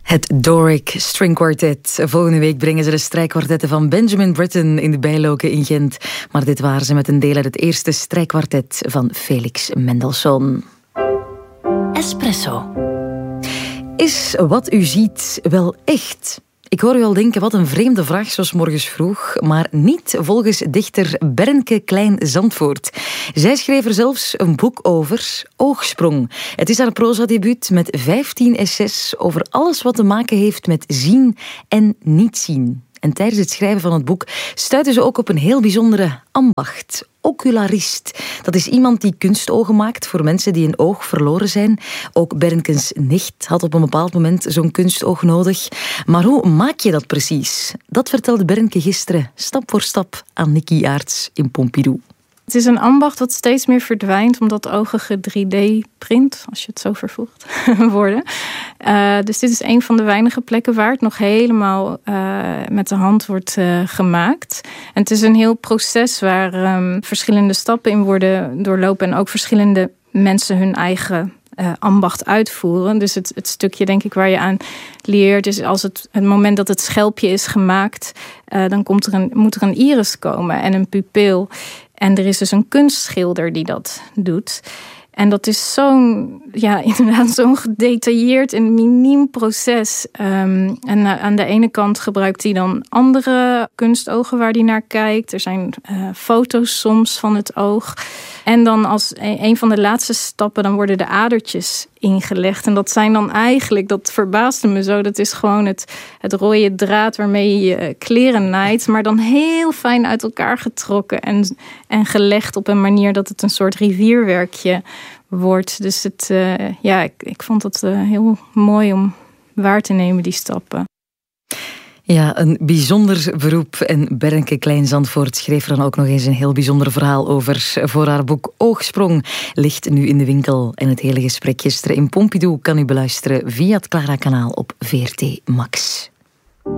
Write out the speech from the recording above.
Het Doric String Quartet. Volgende week brengen ze de strijkkwartetten van Benjamin Britten in de Bijloken in Gent. Maar dit waren ze met een deel uit het eerste strijkkwartet van Felix Mendelssohn. Espresso. Is wat u ziet wel echt? Ik hoor u al denken, wat een vreemde vraag zoals morgens vroeg. Maar niet volgens dichter Bernke Klein-Zandvoort. Zij schreef er zelfs een boek over, Oogsprong. Het is haar prozadebuut met 15 essays over alles wat te maken heeft met zien en niet zien. En tijdens het schrijven van het boek stuitte ze ook op een heel bijzondere ambacht. Ocularist. Dat is iemand die kunstogen maakt voor mensen die een oog verloren zijn. Ook Bernkens nicht had op een bepaald moment zo'n kunstoog nodig. Maar hoe maak je dat precies? Dat vertelde Bernke gisteren stap voor stap aan Nicky Aarts in Pompidou. Het is een ambacht dat steeds meer verdwijnt omdat ogen 3D-print, als je het zo vervoegt, worden. Dus dit is een van de weinige plekken waar het nog helemaal met de hand wordt gemaakt. En het is een heel proces waar verschillende stappen in worden doorlopen en ook verschillende mensen hun eigen ambacht uitvoeren. Dus het stukje, denk ik, waar je aan leert is als het moment dat het schelpje is gemaakt, dan moet er een iris komen en een pupil. En er is dus een kunstschilder die dat doet. En dat is inderdaad zo'n gedetailleerd en miniem proces. En aan de ene kant gebruikt hij dan andere kunstogen waar hij naar kijkt. Er zijn foto's soms van het oog. En dan als een van de laatste stappen, dan worden de adertjes ingelegd. En dat zijn dan eigenlijk, dat verbaasde me zo, dat is gewoon het rode draad waarmee je je kleren naait. Maar dan heel fijn uit elkaar getrokken en gelegd op een manier dat het een soort rivierwerkje wordt. Dus ik vond het heel mooi om waar te nemen, die stappen. Ja, een bijzonder beroep. En Bernke Klein-Zandvoort schreef er dan ook nog eens een heel bijzonder verhaal over. Voor haar boek Oogsprong ligt nu in de winkel. En het hele gesprek gisteren in Pompidou kan u beluisteren via het Clara-kanaal op VRT Max.